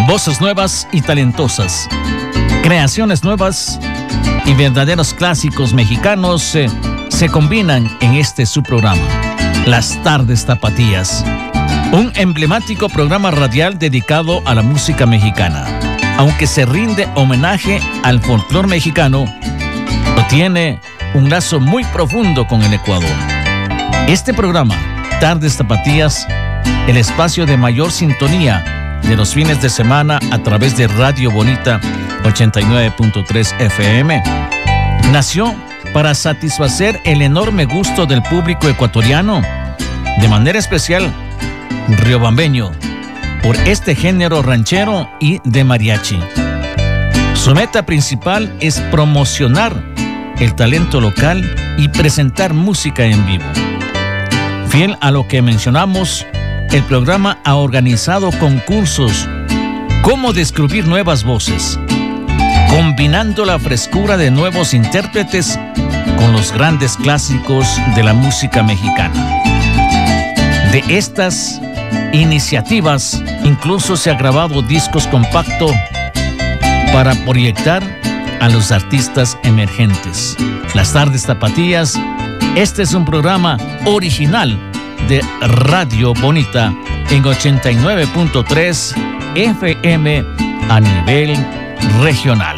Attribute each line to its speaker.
Speaker 1: Voces nuevas y talentosas, creaciones nuevas y verdaderos clásicos mexicanos se combinan en este su programa, Las Tardes Tapatías, un emblemático programa radial dedicado a la música mexicana. Aunque se rinde homenaje al folclore mexicano, tiene un lazo muy profundo con el Ecuador. Este programa, Tardes Tapatías, el espacio de mayor sintonía de los fines de semana a través de Radio Bonita 89.3 FM, nació para satisfacer el enorme gusto del público ecuatoriano, de manera especial riobambeño, por este género ranchero y de mariachi. Su meta principal es promocionar el talento local y presentar música en vivo. Fiel a lo que mencionamos, el programa ha organizado concursos, cómo descubrir nuevas voces, combinando la frescura de nuevos intérpretes con los grandes clásicos de la música mexicana. De estas iniciativas, incluso se ha grabado discos compactos para proyectar a los artistas emergentes. Las Tardes Tapatías, este es un programa original de Radio Bonita en 89.3 FM a nivel regional.